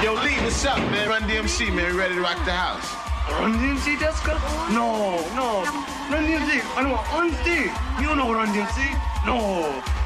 Yo, Lee, what's up, man? Run DMC, man. We ready to rock the house. Run DMC ですか? No. Run DMC. あの、on stage. You know Run DMC? No.